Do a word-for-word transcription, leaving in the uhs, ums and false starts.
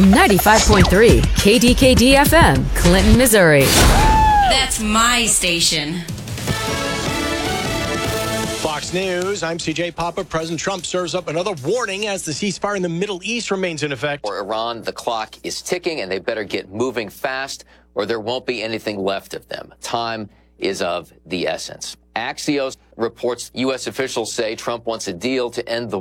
ninety-five point three K D K D F M, Clinton, Missouri. That's my station. Fox News, I'm C J Papa. President Trump serves up another warning as the ceasefire in the Middle East remains in effect. For Iran, the clock is ticking, and they better get moving fast, or there won't be anything left of them. Time is of the essence. Axios reports U S officials say Trump wants a deal to end the